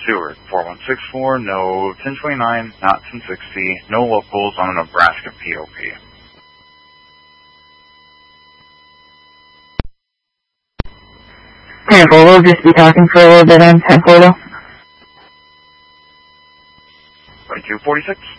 Stewart, 4164, no 1029, not 1060, no locals on a Nebraska POP. We'll just be talking for a little bit on 10-4. 2246.